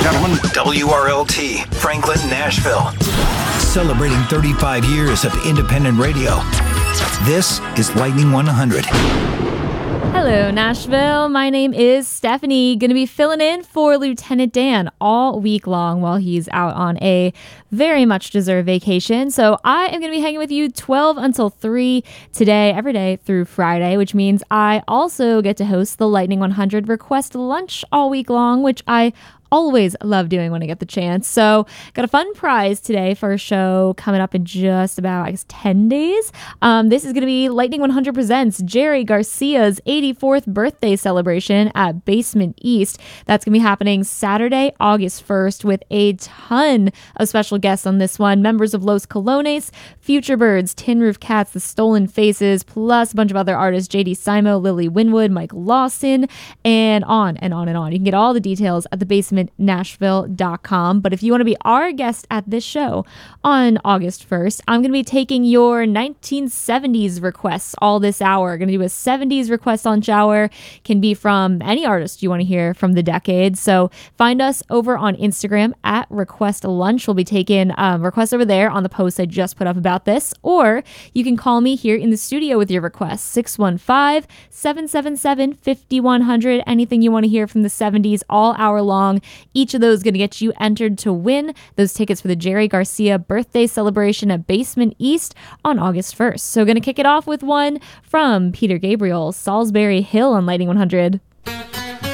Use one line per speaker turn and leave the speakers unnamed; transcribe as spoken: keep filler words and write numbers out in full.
gentlemen, W R L T, Franklin, Nashville. Celebrating thirty-five years of independent radio. This is Lightning one hundred.
Hello, Nashville. My name is Stephanie. Going to be filling in for Lieutenant Dan all week long while he's out on a very much deserved vacation. So I am going to be hanging with you twelve until three today, every day through Friday, which means I also get to host the Lightning one hundred Request Lunch all week long, which I always love doing when I get the chance. So got a fun prize today for a show coming up in just about, I guess, ten days. Um, this is going to be Lightning one hundred Presents Jerry Garcia's eighty-fourth birthday celebration at Basement East. That's going to be happening Saturday, August first, with a ton of special guests on this one. Members of Los Colones, Future Birds, Tin Roof Cats, The Stolen Faces, plus a bunch of other artists, J D Simo, Lily Winwood, Mike Lawson, and on and on and on. You can get all the details at the basement nashville dot com. But if you want to be our guest at this show on August first, I'm going to be taking your nineteen seventies requests all this hour. Going to do a seventies request lunch hour. Can be from any artist you want to hear from the decade. So find us over on Instagram at Request Lunch. We'll be taking um, requests over there on the post I just put up about this. Or you can call me here in the studio with your requests, six one five, seven seven seven, five one zero zero. Anything you want to hear from the seventies all hour long. Each of those is going to get you entered to win those tickets for the Jerry Garcia birthday celebration at Basement East on August first. So going to kick it off with one from Peter Gabriel, Salisbury Hill on Lightning one hundred.